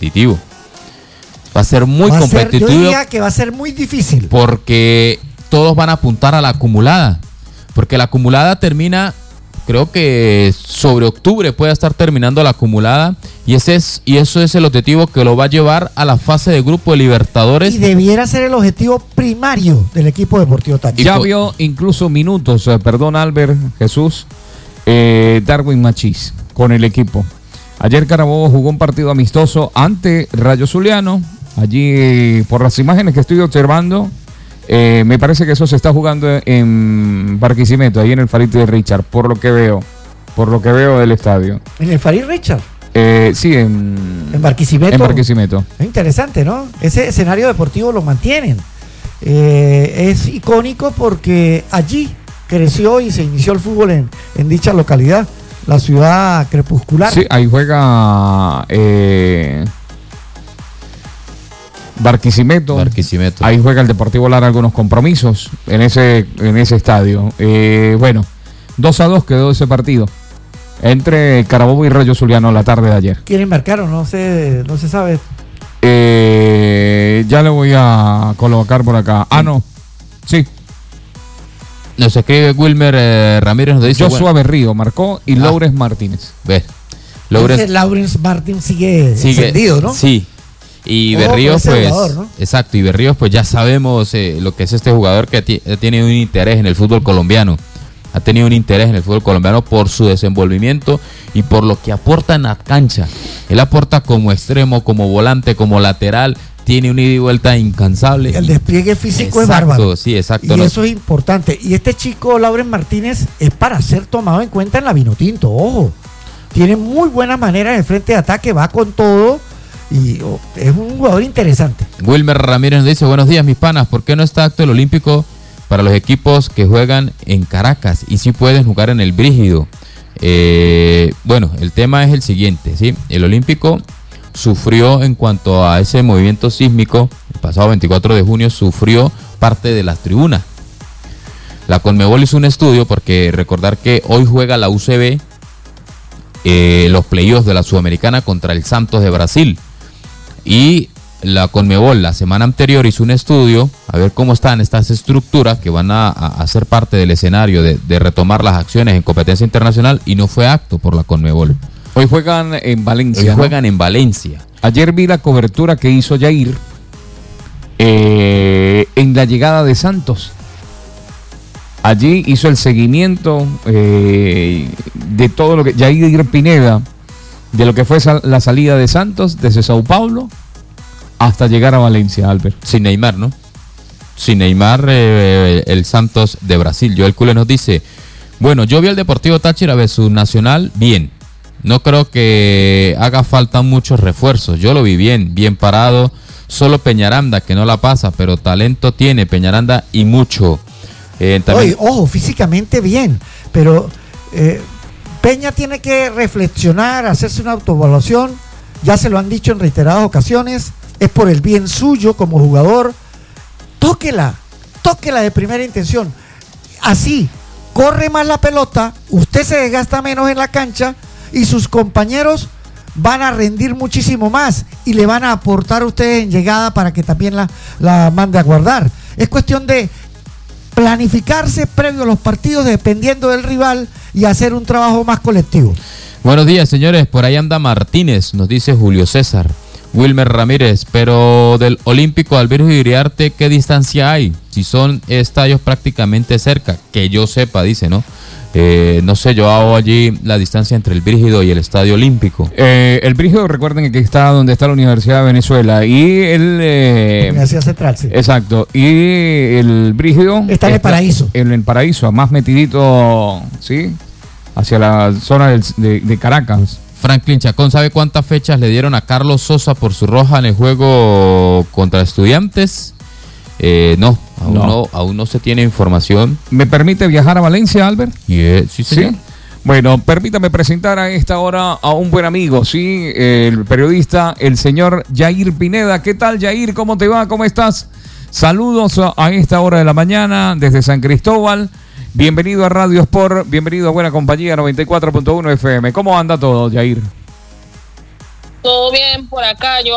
competitivo. Va a ser muy competitivo. Yo diría que va a ser muy difícil. Porque todos van a apuntar a la acumulada. Porque la acumulada termina, creo que sobre octubre puede estar terminando la acumulada. Y eso es el objetivo que lo va a llevar a la fase de grupo de Libertadores. Y debiera ser el objetivo primario del equipo Deportivo Táchira. Ya vio incluso minutos, perdón Albert, Jesús, Darwin Machís con el equipo. Ayer Carabobo jugó un partido amistoso ante Rayo Zuliano. Allí, por las imágenes que estoy observando, me parece que eso se está jugando en Barquisimeto, ahí en el Farid de Richard, por lo que veo del estadio. ¿En el Farid Richard? Sí, en Barquisimeto. En Barquisimeto. Es interesante, ¿no? Ese escenario deportivo lo mantienen. Es icónico porque allí creció y se inició el fútbol en dicha localidad, la ciudad crepuscular. Sí, ahí juega Barquisimeto. Ahí juega el Deportivo Lara algunos compromisos en ese estadio. Bueno, 2-2 quedó ese partido entre Carabobo y Rayo Zuliano la tarde de ayer. ¿Quiénes marcaron? No se sabe. Ya le voy a colocar por acá. No. Sí. Nos escribe Wilmer Ramírez, nos dice Joshua Berrío marcó y Laurens Martínez. Laurens Martínez sigue encendido, ¿no? Sí. Y Berríos, pues, jugador, ¿no? Exacto, y Berríos, pues ya sabemos lo que es este jugador que tiene un interés en el fútbol colombiano. Ha tenido un interés en el fútbol colombiano por su desenvolvimiento y por lo que aporta en la cancha. Él aporta como extremo, como volante, como lateral, tiene un ida y vuelta incansable. El despliegue físico es bárbaro. Sí, exacto. Y eso es importante. Y este chico, Laurens Martínez, es para ser tomado en cuenta en la Vinotinto, ojo. Tiene muy buena manera en el frente de ataque, va con todo y es un jugador interesante. Wilmer Ramírez nos dice, buenos días mis panas, ¿por qué no está acto el olímpico para los equipos que juegan en Caracas y sí pueden jugar en el Brígido? Bueno, el tema es el siguiente, ¿sí? El olímpico sufrió en cuanto a ese movimiento sísmico, el pasado 24 de junio sufrió parte de las tribunas. La Conmebol hizo un estudio porque recordar que hoy juega la UCB los playoffs de la Sudamericana contra el Santos de Brasil. Y la Conmebol la semana anterior hizo un estudio a ver cómo están estas estructuras que van a ser parte del escenario de retomar las acciones en competencia internacional y no fue acto por la Conmebol. Hoy juegan en Valencia. Juegan en Valencia. Ayer vi la cobertura que hizo Jair en la llegada de Santos. Allí hizo el seguimiento de todo lo que Jair Pineda, de lo que fue la salida de Santos desde Sao Paulo hasta llegar a Valencia, Albert. Sin Neymar, ¿no? Sin Neymar, el Santos de Brasil. Joel Cule nos dice, bueno, yo vi al Deportivo Táchira versus Nacional bien. No creo que haga falta muchos refuerzos. Yo lo vi bien parado. Solo Peñaranda que no la pasa, pero talento tiene Peñaranda y mucho. Oye, ojo, físicamente bien, pero Peña tiene que reflexionar, hacerse una autoevaluación. Ya se lo han dicho en reiteradas ocasiones. Es por el bien suyo como jugador. Tóquela de primera intención. Así, corre más la pelota, usted se desgasta menos en la cancha y sus compañeros van a rendir muchísimo más y le van a aportar a ustedes en llegada para que también la mande a guardar. Es cuestión de planificarse previo a los partidos dependiendo del rival y hacer un trabajo más colectivo. Buenos días, señores, por ahí anda Martínez, nos dice Julio César. Wilmer Ramírez, pero del Olímpico al Virgen Iriarte, ¿qué distancia hay? Si son estadios prácticamente cerca, que yo sepa, dice, ¿no? No sé, yo hago allí la distancia entre el Brígido y el Estadio Olímpico. El Brígido, recuerden que está donde está la Universidad de Venezuela y el... Universidad Central, sí. Exacto, y el Brígido... Está en el Paraíso. En el Paraíso, más metidito, ¿sí? Hacia la zona de Caracas. Franklin Chacón, ¿sabe cuántas fechas le dieron a Carlos Sosa por su roja en el juego contra Estudiantes? No, aún no se tiene información. ¿Me permite viajar a Valencia, Albert? Sí, señor. ¿Sí? Bueno, permítame presentar a esta hora a un buen amigo, ¿sí? El periodista, el señor Jair Pineda. ¿Qué tal, Jair? ¿Cómo te va? ¿Cómo estás? Saludos a esta hora de la mañana desde San Cristóbal. Bienvenido a Radio Sport, bienvenido a Buena Compañía 94.1 FM. ¿Cómo anda todo, Jair? Todo bien por acá, yo